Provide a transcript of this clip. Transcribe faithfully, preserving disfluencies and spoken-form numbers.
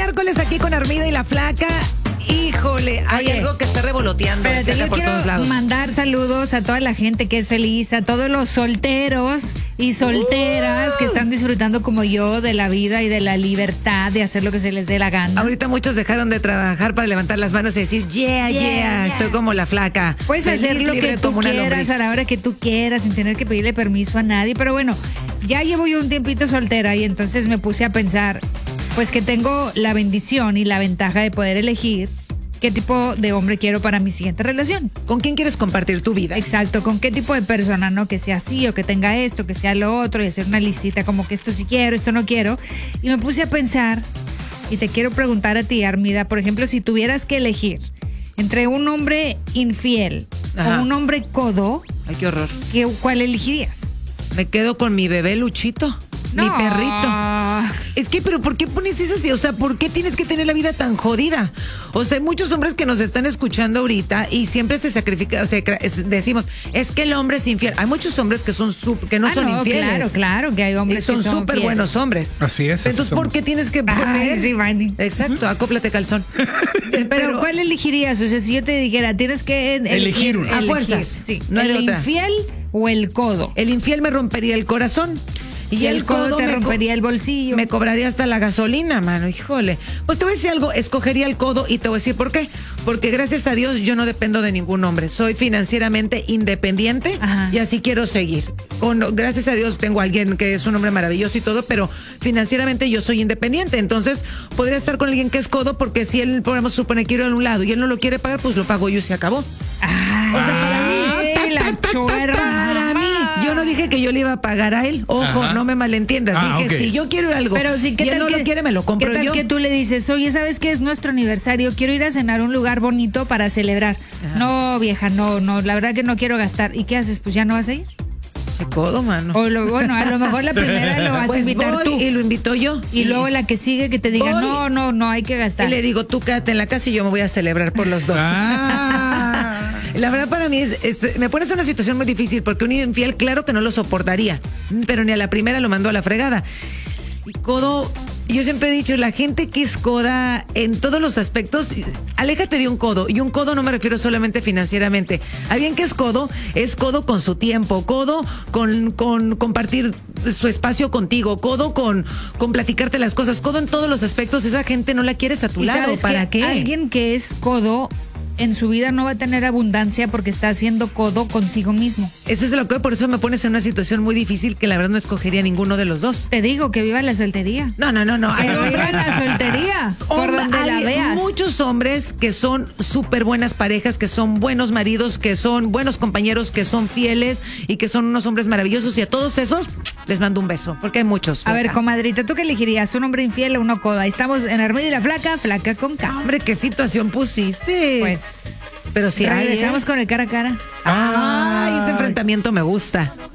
miércoles aquí con Armida y la Flaca. Híjole, hay Oye, algo que está revoloteando Espérate, yo por quiero todos lados. mandar saludos a toda la gente que es feliz, a todos los solteros y solteras Uh. que están disfrutando como yo de la vida y de la libertad de hacer lo que se les dé la gana. Ahorita muchos dejaron de trabajar para levantar las manos y decir, yeah, yeah, Yeah, yeah. estoy como la Flaca. Puedes Feliz, hacer lo libre que tú como una quieras lombriz. a la hora que tú quieras sin tener que pedirle permiso a nadie. Pero bueno, ya llevo yo un tiempito soltera y entonces me puse a pensar, pues que tengo la bendición y la ventaja de poder elegir qué tipo de hombre quiero para mi siguiente relación. ¿Con quién quieres compartir tu vida? Exacto, con qué tipo de persona, ¿no? Que sea así o que tenga esto, que sea lo otro y hacer una listita como que esto sí quiero, esto no quiero. Y me puse a pensar y te quiero preguntar a ti, Armida, por ejemplo, si tuvieras que elegir entre un hombre infiel Ajá. o un hombre codo, Ay, qué horror. ¿qué, ¿cuál elegirías? Me quedo con mi bebé Luchito, mi No. perrito. Es que, pero ¿por qué pones eso así? O sea, ¿por qué tienes que tener la vida tan jodida? O sea, hay muchos hombres que nos están escuchando ahorita y siempre se sacrifica, o sea, es- decimos, es que el hombre es infiel. Hay muchos hombres que son sup- que no Ah, son no, infieles. claro, claro, que hay hombres Y son que son súper fieles. buenos hombres. Así es, así Entonces, ¿por somos. qué tienes que poner? Ay, sí, Barney. Exacto, acóplate calzón. Pero, ¿cuál elegirías? O sea, si yo te dijera, tienes que el- Elegir uno. A fuerzas. Sí, No hay de el otra. infiel o el codo. El infiel me rompería el corazón. Y, Y el codo te me co- rompería el bolsillo. Me cobraría hasta la gasolina, mano, híjole. Pues te voy a decir algo, escogería el codo y te voy a decir por qué. Porque gracias a Dios yo no dependo de ningún hombre. Soy financieramente independiente. Ajá. Y así quiero seguir. Con, gracias a Dios tengo a alguien que es un hombre maravilloso y todo, pero financieramente yo soy independiente. Entonces podría estar con alguien que es codo porque si él, por ejemplo, supone que quiero a un lado y él no lo quiere pagar, pues lo pago yo y se acabó. Ay, O sea, para mí, la chorra. Para mí, yo no dije que yo le iba a pagar a él. Ojo, Ajá. no me malentiendas. Ah, dije, ok. si yo quiero algo Pero sí, ¿qué y él tal no que, lo quiere, me lo compro ¿qué tal yo. que tú le dices, oye, ¿sabes qué? Es nuestro aniversario, quiero ir a cenar a un lugar bonito para celebrar? Ajá. No, vieja, no, no, la verdad que no quiero gastar. ¿Y qué haces? Pues ya no vas a ir. Se codo, mano. O lo, bueno, a lo mejor la primera lo vas a Pues invitar voy tú. y lo invito yo. Y luego la que sigue que te diga, Voy. no, no, no, hay que Y gastar. le digo, tú quédate en la casa y yo me voy a celebrar por los dos. Ah. La verdad para mí es, es- me pones en una situación muy difícil porque un infiel claro que no lo soportaría, pero ni a la primera lo mandó a la fregada. Y codo, yo siempre he dicho, la gente que es coda en todos los aspectos, aléjate de un codo. Y un codo no me refiero solamente financieramente. Alguien que es codo, es codo con su tiempo, codo con, con compartir su espacio contigo, codo con, con platicarte las cosas, codo en todos los aspectos. Esa gente no la quieres a tu Y lado. sabes ¿Para que qué? alguien que es codo en su vida no va a tener abundancia porque está haciendo codo consigo mismo. Ese es lo que por eso me pones en una situación muy difícil que la verdad no escogería ninguno de los dos. Te digo que viva la soltería. No, no, no, no. Hay Que viva hombres, la soltería. Por hombre- donde la hay veas. muchos hombres que son súper buenas parejas, que son buenos maridos, que son buenos compañeros, que son fieles y que son unos hombres maravillosos. Y a todos esos les mando un beso, porque hay muchos. A ver, Flaca. comadrita, ¿tú qué elegirías? ¿Un hombre infiel o uno codo? Ahí estamos en Armida y la Flaca, Flaca con K. Hombre, qué situación pusiste. Pues pero si hay. regresamos ¿eh? con el cara a cara. Ay, ese enfrentamiento me gusta.